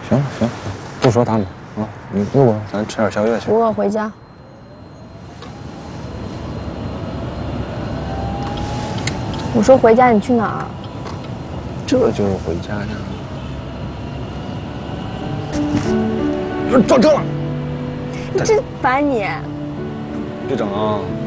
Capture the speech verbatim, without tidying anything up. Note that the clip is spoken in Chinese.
行了行了，不说他们啊，你路过咱吃点宵夜去。 我饿，回家。我说回家，你去哪儿？ 这就是回家呀。撞车了！ 你真烦你！ 别整啊！